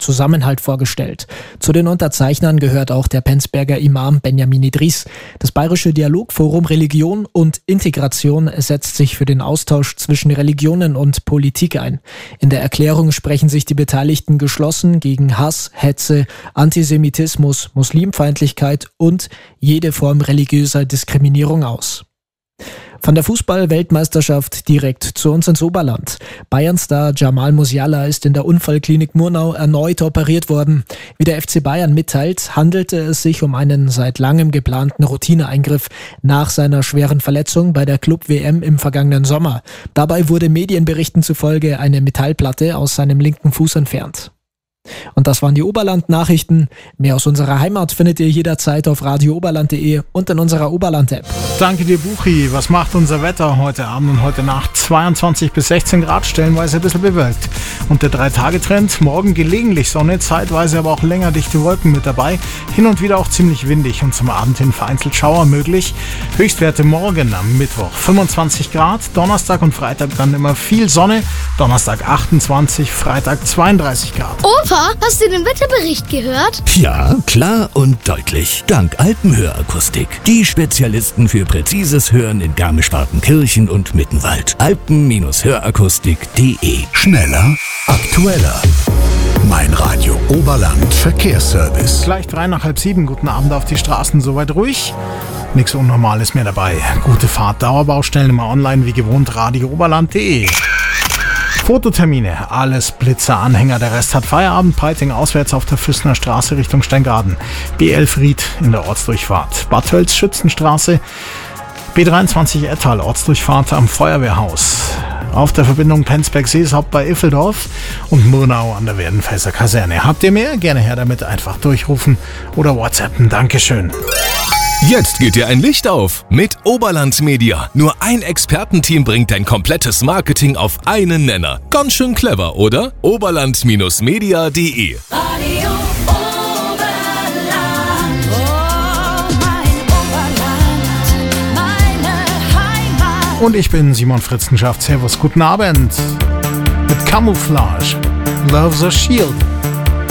Zusammenhalt vorgestellt. Zu den Unterzeichnern gehört auch der Penzberger Imam Benjamin Idris. Das Bayerische Dialogforum Religion und Integration setzt sich für den Austausch zwischen Religionen und Politik ein. In der Erklärung sprechen sich die Beteiligten geschlossen gegen Hass, Hetze, Antisemitismus, Muslimfeindlichkeit und jede Form religiöser Diskriminierung aus. Von der Fußball-Weltmeisterschaft direkt zu uns ins Oberland. Bayern-Star Jamal Musiala ist in der Unfallklinik Murnau erneut operiert worden. Wie der FC Bayern mitteilt, handelte es sich um einen seit langem geplanten Routineeingriff nach seiner schweren Verletzung bei der Club-WM im vergangenen Sommer. Dabei wurde Medienberichten zufolge eine Metallplatte aus seinem linken Fuß entfernt. Und das waren die Oberland-Nachrichten. Mehr aus unserer Heimat findet ihr jederzeit auf radiooberland.de und in unserer Oberland-App. Danke dir, Buchi. Was macht unser Wetter heute Abend und heute Nacht? 22 bis 16 Grad, stellenweise ein bisschen bewölkt. Und der 3-Tage-Trend, morgen gelegentlich Sonne, zeitweise aber auch länger dichte Wolken mit dabei. Hin und wieder auch ziemlich windig und zum Abend hin vereinzelt Schauer möglich. Höchstwerte morgen am Mittwoch 25 Grad, Donnerstag und Freitag dann immer viel Sonne. Donnerstag 28, Freitag 32 Grad. Opa, hast du den Wetterbericht gehört? Ja, klar und deutlich. Dank Alpenhörakustik. Die Spezialisten für präzises Hören in Garmisch-Partenkirchen und Mittenwald. Alpen-Hörakustik.de. Schneller, aktueller. Mein Radio Oberland Verkehrsservice. Gleich 6:03. Guten Abend auf die Straßen, soweit ruhig. Nichts Unnormales mehr dabei. Gute Fahrt, Dauerbaustellen immer online wie gewohnt radiooberland.de. Fototermine, alles Blitzer-Anhänger, der Rest hat Feierabend. Peiting auswärts auf der Füßner Straße Richtung Steingaden. B11 Ried in der Ortsdurchfahrt. Bad Tölz Schützenstraße, B23 Ettal, Ortsdurchfahrt am Feuerwehrhaus. Auf der Verbindung Penzberg-Seeshaupt bei Iffeldorf und Murnau an der Werdenfelser Kaserne. Habt ihr mehr? Gerne her damit, einfach durchrufen oder WhatsAppen. Dankeschön. Jetzt geht dir ein Licht auf mit Oberland Media. Nur ein Expertenteam bringt dein komplettes Marketing auf einen Nenner. Ganz schön clever, oder? Oberland-media.de. Radio Oberland, oh mein Oberland, meine Heimat. Und ich bin Simon Fritzenschaft. Servus, guten Abend. Mit Camouflage, Love the Shield.